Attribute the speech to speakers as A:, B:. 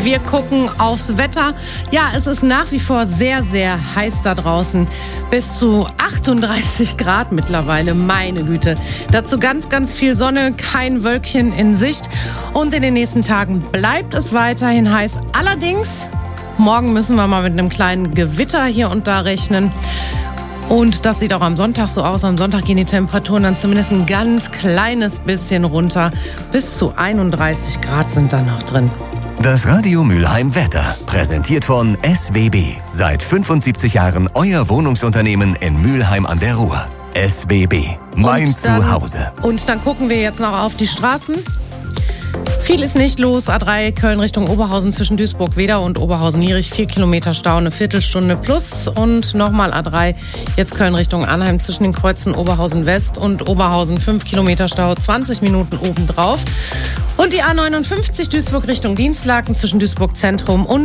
A: Wir gucken aufs Wetter. Ja, es ist nach wie vor sehr, sehr heiß da draußen. Bis zu 38 Grad mittlerweile, meine Güte. Dazu ganz, ganz viel Sonne, kein Wölkchen in Sicht. Und in den nächsten Tagen bleibt es weiterhin heiß. Allerdings, morgen müssen wir mal mit einem kleinen Gewitter hier und da rechnen. Und das sieht auch am Sonntag so aus. Am Sonntag gehen die Temperaturen dann zumindest ein ganz kleines bisschen runter. Bis zu 31 Grad sind da noch drin.
B: Das Radio Mülheim Wetter, präsentiert von SWB. Seit 75 Jahren euer Wohnungsunternehmen in Mülheim an der Ruhr. SWB, mein Zuhause.
A: Und dann gucken wir jetzt noch auf die Straßen. Viel ist nicht los. A3 Köln Richtung Oberhausen zwischen Duisburg-Wedau und Oberhausen-Nierich. 4 Kilometer Stau, eine Viertelstunde plus. Und nochmal A3, jetzt Köln Richtung Arnheim zwischen den Kreuzen Oberhausen-West und Oberhausen. 5 Kilometer Stau, 20 Minuten obendrauf. Und die A59 Duisburg Richtung Dienstlaken zwischen Duisburg Zentrum und